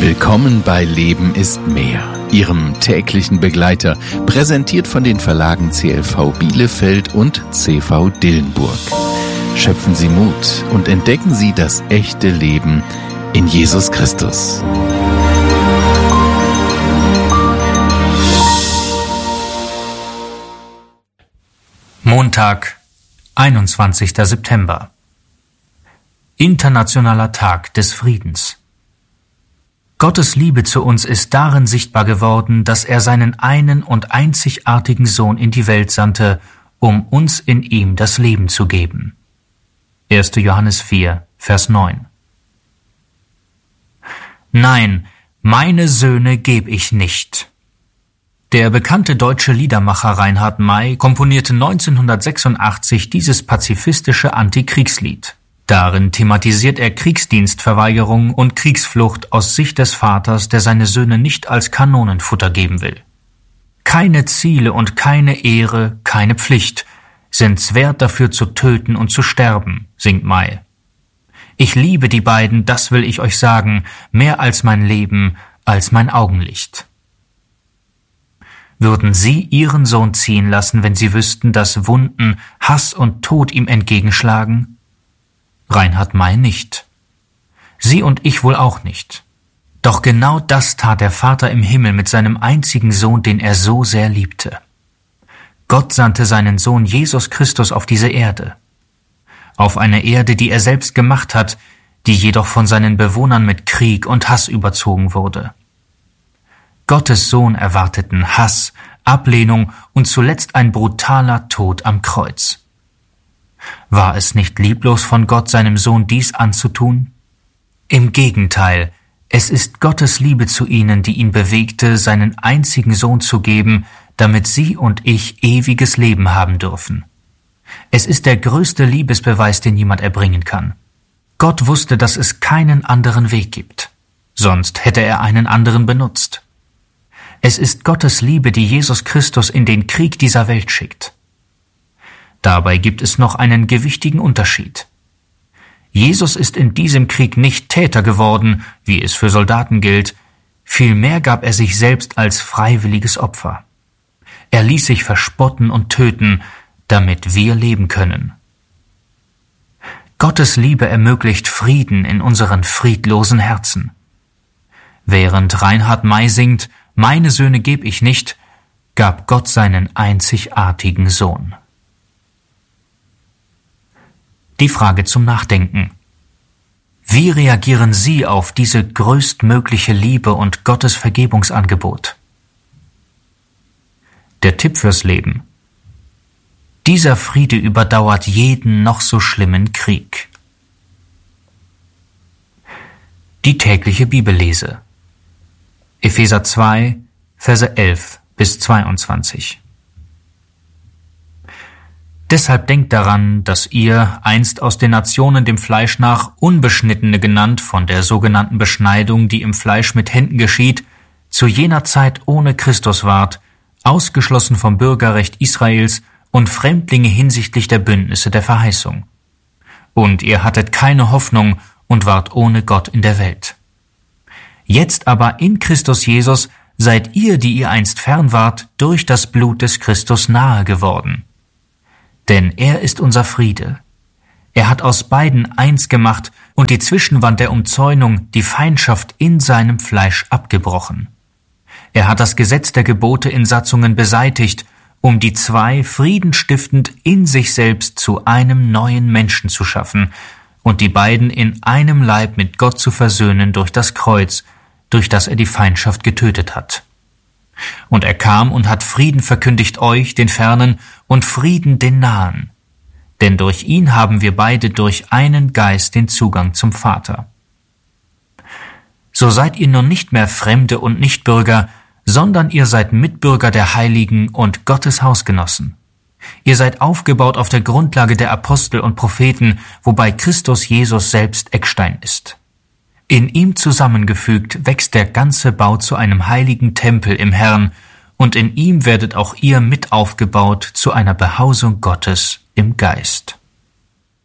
Willkommen bei Leben ist mehr, Ihrem täglichen Begleiter, präsentiert von den Verlagen CLV Bielefeld und CV Dillenburg. Schöpfen Sie Mut und entdecken Sie das echte Leben in Jesus Christus. Montag, 21. September. Internationaler Tag des Friedens. Gottes Liebe zu uns ist darin sichtbar geworden, dass er seinen einen und einzigartigen Sohn in die Welt sandte, um uns in ihm das Leben zu geben. 1. Johannes 4, Vers 9. Nein, meine Söhne geb ich nicht. Der bekannte deutsche Liedermacher Reinhard May komponierte 1986 dieses pazifistische Antikriegslied. Darin thematisiert er Kriegsdienstverweigerung und Kriegsflucht aus Sicht des Vaters, der seine Söhne nicht als Kanonenfutter geben will. Keine Ziele und keine Ehre, keine Pflicht sind's wert, dafür zu töten und zu sterben, singt May. Ich liebe die beiden, das will ich euch sagen, mehr als mein Leben, als mein Augenlicht. Würden Sie Ihren Sohn ziehen lassen, wenn Sie wüssten, dass Wunden, Hass und Tod ihm entgegenschlagen? Reinhard May nicht. Sie und ich wohl auch nicht. Doch genau das tat der Vater im Himmel mit seinem einzigen Sohn, den er so sehr liebte. Gott sandte seinen Sohn Jesus Christus auf diese Erde. Auf eine Erde, die er selbst gemacht hat, die jedoch von seinen Bewohnern mit Krieg und Hass überzogen wurde. Gottes Sohn erwarteten Hass, Ablehnung und zuletzt ein brutaler Tod am Kreuz. War es nicht lieblos von Gott, seinem Sohn dies anzutun? Im Gegenteil, es ist Gottes Liebe zu ihnen, die ihn bewegte, seinen einzigen Sohn zu geben, damit Sie und ich ewiges Leben haben dürfen. Es ist der größte Liebesbeweis, den jemand erbringen kann. Gott wusste, dass es keinen anderen Weg gibt. Sonst hätte er einen anderen benutzt. Es ist Gottes Liebe, die Jesus Christus in den Krieg dieser Welt schickt. Dabei gibt es noch einen gewichtigen Unterschied. Jesus ist in diesem Krieg nicht Täter geworden, wie es für Soldaten gilt, vielmehr gab er sich selbst als freiwilliges Opfer. Er ließ sich verspotten und töten, damit wir leben können. Gottes Liebe ermöglicht Frieden in unseren friedlosen Herzen. Während Reinhard May singt, »Meine Söhne geb ich nicht«, gab Gott seinen einzigartigen Sohn. Die Frage zum Nachdenken. Wie reagieren Sie auf diese größtmögliche Liebe und Gottes Vergebungsangebot? Der Tipp fürs Leben. Dieser Friede überdauert jeden noch so schlimmen Krieg. Die tägliche Bibellese. Epheser 2, Verse 11 bis 22. Deshalb denkt daran, dass ihr, einst aus den Nationen dem Fleisch nach Unbeschnittene genannt, von der sogenannten Beschneidung, die im Fleisch mit Händen geschieht, zu jener Zeit ohne Christus wart, ausgeschlossen vom Bürgerrecht Israels und Fremdlinge hinsichtlich der Bündnisse der Verheißung. Und ihr hattet keine Hoffnung und wart ohne Gott in der Welt. Jetzt aber in Christus Jesus seid ihr, die ihr einst fern wart, durch das Blut des Christus nahe geworden. Denn er ist unser Friede. Er hat aus beiden eins gemacht und die Zwischenwand der Umzäunung, die Feindschaft in seinem Fleisch abgebrochen. Er hat das Gesetz der Gebote in Satzungen beseitigt, um die zwei friedenstiftend in sich selbst zu einem neuen Menschen zu schaffen und die beiden in einem Leib mit Gott zu versöhnen durch das Kreuz, durch das er die Feindschaft getötet hat. Und er kam und hat Frieden verkündigt euch, den Fernen, und Frieden den Nahen. Denn durch ihn haben wir beide durch einen Geist den Zugang zum Vater. So seid ihr nun nicht mehr Fremde und Nichtbürger, sondern ihr seid Mitbürger der Heiligen und Gottes Hausgenossen. Ihr seid aufgebaut auf der Grundlage der Apostel und Propheten, wobei Christus Jesus selbst Eckstein ist. In ihm zusammengefügt wächst der ganze Bau zu einem heiligen Tempel im Herrn, und in ihm werdet auch ihr mit aufgebaut zu einer Behausung Gottes im Geist.